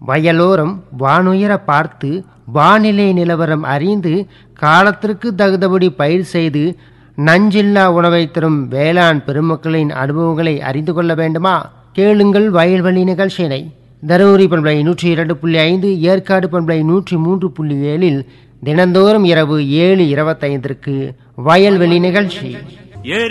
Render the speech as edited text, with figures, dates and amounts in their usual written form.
வயலோரம் வானுயர பார்த்து வானிலை நிலவரம் அறிந்து காலத்திற்கு தகுந்தபடி பயிர் செய்து நஞ்சில்லா உணவை தரும் வேளாண் பெருமக்களின் அனுபவங்களை அறிந்து கொள்ள வேண்டுமா? கேளுங்கள் வயல்வெளி நிகழ்ச்சியினை. தருமபுரி பண்பலை 102.5, ஏற்காடு பண்பலை 103.7 தினந்தோறும் இரவு 7:25 வயல்வெளி நிகழ்ச்சி.